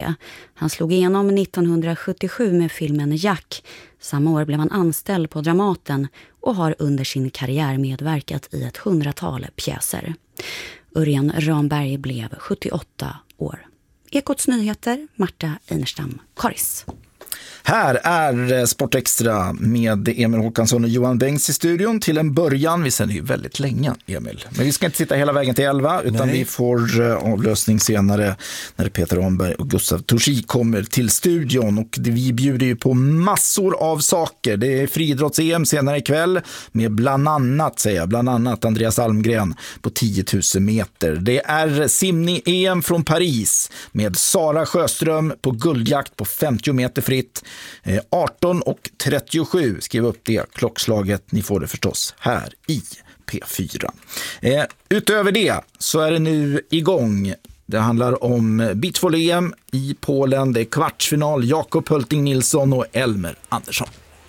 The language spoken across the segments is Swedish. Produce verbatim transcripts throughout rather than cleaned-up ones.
Sverige. Han slog igenom nittonhundrasjuttiosju med filmen Jack. Samma år blev han anställd på Dramaten och har under sin karriär medverkat i ett hundratal pjäser. Örjan Ramberg blev sjuttioåtta år. Ekots nyheter, Marta Einerstam, Karis. Här är Sportextra med Emil Håkansson och Johan Bengts i studion till en början. Vi sänder ju väldigt länge, Emil. Men vi ska inte sitta hela vägen till elva, utan Nej. vi får avlösning senare när Peter Ramberg och Gustav Torsi kommer till studion. Och vi bjuder ju på massor av saker. Det är friidrotts-E M senare ikväll med bland annat, säger jag, bland annat Andreas Almgren på tio tusen meter. Det är simning-E M från Paris med Sara Sjöström på guldjakt på femtio meter fritt. arton och trettiosju, skriv upp det klockslaget, ni får det förstås här i P fyra. Eh, utöver det så är det nu igång. Det handlar om beachvolley-E M i Polen. Det är kvartsfinal, Jakob Hölting Nilsson och Elmer Andersson.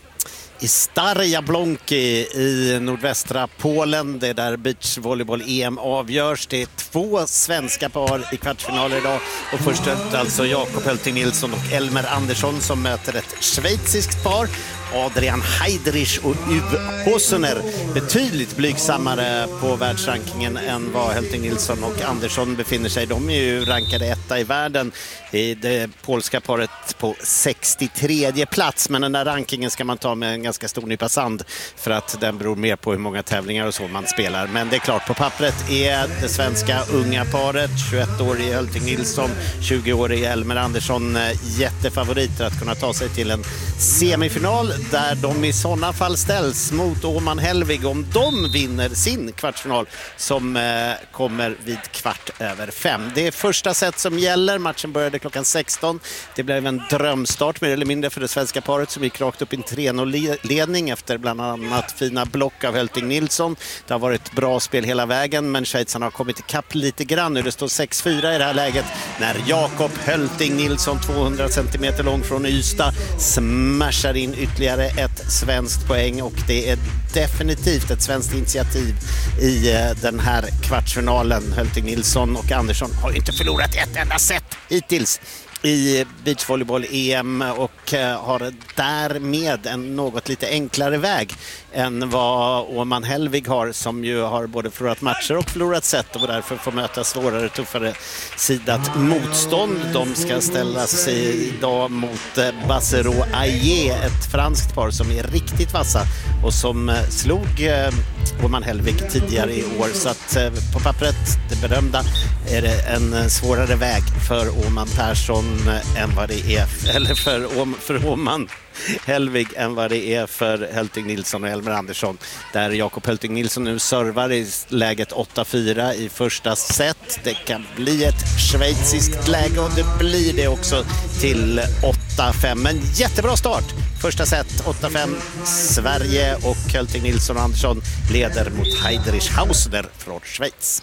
I Stare Jablonki i nordvästra Polen, det är där beachvolleyboll-E M avgörs. Det är två svenska par i kvartsfinaler idag och först ut alltså Jakob Hölting Nilsson och Elmer Andersson som möter ett schweiziskt par. Adrian Heidrich och Uwe Hosener, betydligt blygsammare på världsrankingen än vad Hölting Nilsson och Andersson befinner sig. De är ju rankade etta i världen, i det polska paret på sextiotredje plats, men den där rankingen ska man ta med en ganska stor nypa sand för att den beror mer på hur många tävlingar och så man spelar. Men det är klart, på pappret är det svenska unga paret, tjugoett-årig Hölting Nilsson, tjugo-årig Elmer Andersson, jättefavoriter att kunna ta sig till en semifinal där de i sådana fall ställs mot Åman Helvig om de vinner sin kvartsfinal som eh, kommer vid kvart över fem. Det är första set som gäller. Matchen började klockan sexton. Det blev en drömstart mer eller mindre för det svenska paret som gick rakt upp i en tre noll-ledning efter bland annat fina block av Hölting Nilsson. Det har varit bra spel hela vägen, men schweizarna har kommit ikapp lite grann. Nu det står sex fyra i det här läget när Jakob Hölting Nilsson, tvåhundra centimeter lång från Ystad, smashar in ytterligare ett svenskt poäng, och det är definitivt ett svenskt initiativ i den här kvartsfinalen. Hölting Nilsson och Andersson har inte förlorat ett enda set hittills i beachvolleyboll-E M och har därmed en något lite enklare väg än vad Åman Helvig har, som ju har både förlorat matcher och förlorat set och därför får möta svårare, tuffare sidat motstånd. De ska ställa sig idag mot Bassero Aie, ett franskt par som är riktigt vassa och som slog Åman Helvig tidigare i år. Så att på pappret, det berömda, är det en svårare väg för Åman Persson än vad det är, eller för, Åm, för Åman Helvig än vad det är för Hölting Nilsson och Elmer Andersson, där Jakob Hölting Nilsson nu servar i läget åtta fyra i första set. Det kan bli ett schweiziskt läge och det blir det också till åtta fem. Men jättebra start. Första set åtta fem. Sverige och Hölting Nilsson och Andersson leder mot Heidrich Hausner från Schweiz.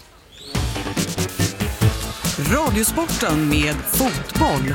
Radiosporten med fotboll.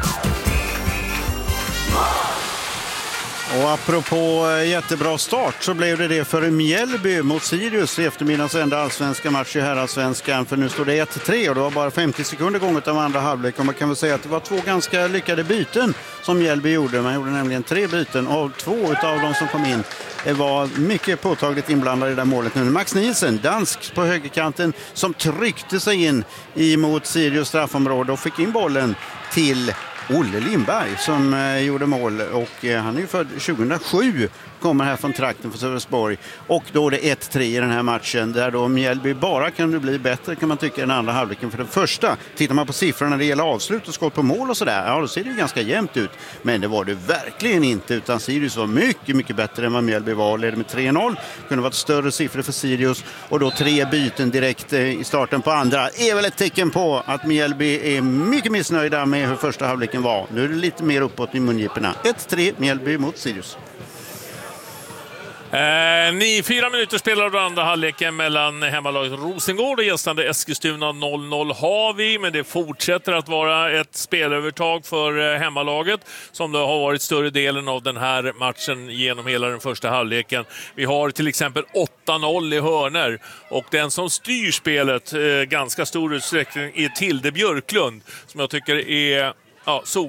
Och apropå jättebra start så blev det det för Mjällby mot Sirius i eftermiddagens enda allsvenska match i herrallsvenskan. För nu står det ett tre och det var bara femtio sekunder gånget av andra halvlek. Och man kan väl säga att det var två ganska lyckade byten som Mjällby gjorde. Man gjorde nämligen tre byten av två av de som kom in. Det var mycket påtagligt inblandad i det där målet nu. Max Nielsen, dansk på högerkanten, som tryckte sig in emot Sirius straffområde och fick in bollen till Olle Lindberg som eh, gjorde mål, och eh, han är ju född tjugohundrasju, kommer här från trakten för Sölvesborg, och då är det ett tre i den här matchen där då Mjällby bara kan det bli bättre, kan man tycka, i den andra halvleken. För den första, tittar man på siffrorna när det gäller avslut och skott på mål och sådär, ja då ser det ju ganska jämnt ut, men det var det verkligen inte, utan Sirius var mycket, mycket bättre än vad Mjällby var, ledde med tre noll, kunde varit större siffror för Sirius, och då tre byten direkt eh, i starten på andra är väl ett tecken på att Mjällby är mycket missnöjda med hur första halvleken var. Nu är det lite mer uppåt i mungiporna. ett tre Mjällby mot Sirius. Eh, ni, fyra minuter spelar då andra halvleken mellan hemmalaget Rosengård och gästande Eskilstuna. Noll noll har vi, men det fortsätter att vara ett spelövertag för eh, hemmalaget som det har varit större delen av den här matchen genom hela den första halvleken. Vi har till exempel åtta noll i hörner, och den som styr spelet eh, ganska stor utsträckning är Tilde Björklund, som jag tycker är ja,